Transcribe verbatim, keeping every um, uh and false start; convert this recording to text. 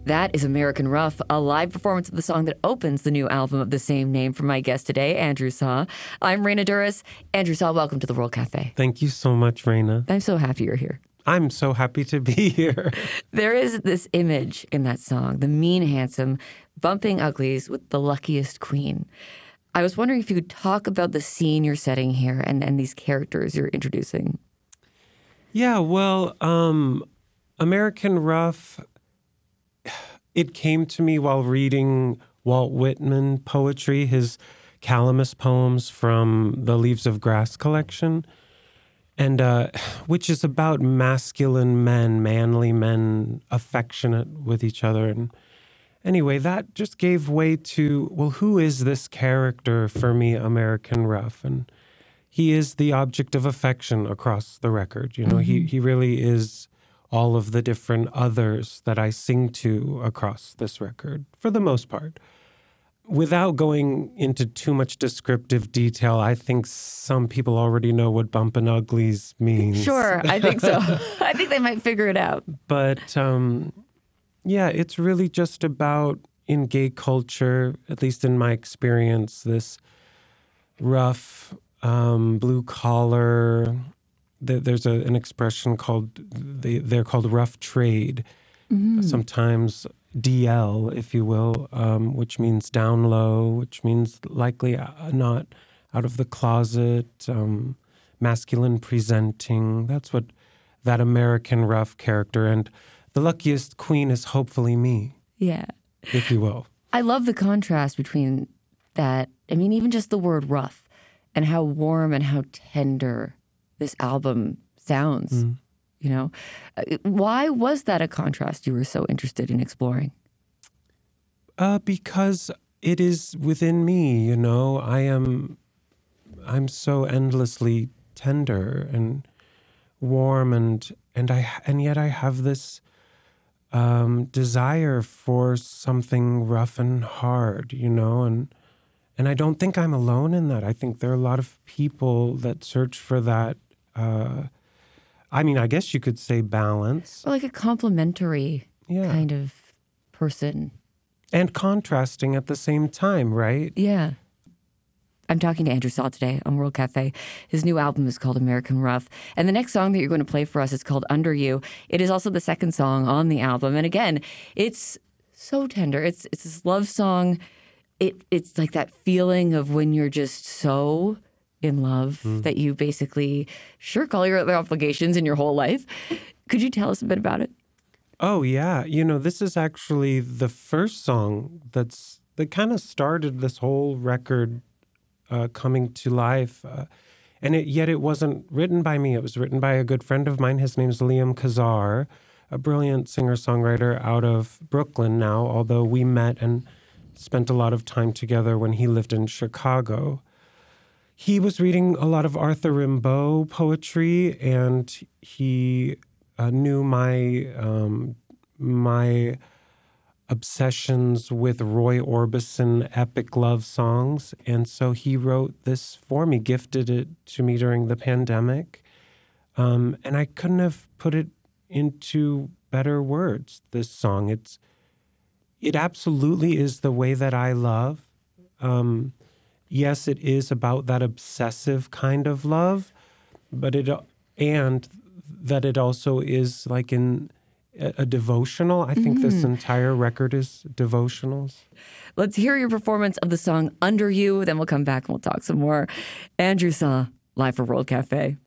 That is American Rough, a live performance of the song that opens the new album of the same name from my guest today, Andrew Saw. I'm Raina Douris. Andrew Saw, welcome to the World Cafe. Thank you so much, Raina. I'm so happy you're here. I'm so happy to be here. There is this image in that song, the mean, handsome, bumping uglies with the luckiest queen. I was wondering if you could talk about the scene you're setting here and, and these characters you're introducing. Yeah, well, um, American Rough, it came to me while reading Walt Whitman poetry, his Calamus poems from the Leaves of Grass collection, and uh, which is about masculine men, manly men, affectionate with each other. And anyway, that just gave way to, well, who is this character for me, American Rough? And he is the object of affection across the record. You know, mm-hmm. he, he really is all of the different others that I sing to across this record, for the most part. Without going into too much descriptive detail, I think some people already know what bumpin' uglies means. Sure, I think so. I think they might figure it out. But, um, yeah, it's really just about, in gay culture, at least in my experience, this rough, um, blue-collar, th- there's a, an expression called, they, they're called rough trade, mm-hmm. sometimes D L, if you will, um, which means down low, which means likely not out of the closet, um, masculine presenting. That's what that American Rough character, and the luckiest queen is hopefully me. Yeah. If you will. I love the contrast between that, I mean, even just the word rough and how warm and how tender this album sounds. Mm. You know, why was that a contrast you were so interested in exploring? Uh, because it is within me, you know. I am, I'm so endlessly tender and warm, and and I and yet I have this um, desire for something rough and hard, you know, and and I don't think I'm alone in that. I think there are a lot of people that search for that. Uh, I mean, I guess you could say balance. Or like a complementary yeah. kind of person. And contrasting at the same time, right? Yeah. I'm talking to Andrew Saw today on World Cafe. His new album is called American Rough. And the next song that you're going to play for us is called Under You. It is also the second song on the album. And again, it's so tender. It's it's this love song. It It's like that feeling of when you're just so in love mm. that you basically shirk all your other obligations in your whole life. Could you tell us a bit about it? Oh, yeah. You know, this is actually the first song that's that kind of started this whole record uh, coming to life. Uh, and it, yet it wasn't written by me. It was written by a good friend of mine. His name's Liam Kazar, a brilliant singer-songwriter out of Brooklyn now, although we met and spent a lot of time together when he lived in Chicago. He was reading a lot of Arthur Rimbaud poetry, and he uh, knew my um, my obsessions with Roy Orbison epic love songs, and so he wrote this for me, gifted it to me during the pandemic, um, and I couldn't have put it into better words. This song, it's it absolutely is the way that I love. Um, Yes, it is about that obsessive kind of love, but it and that it also is like in a, a devotional. I think mm-hmm. this entire record is devotionals. Let's hear your performance of the song Under You, then we'll come back and we'll talk some more. Andrew Saw, live for World Cafe.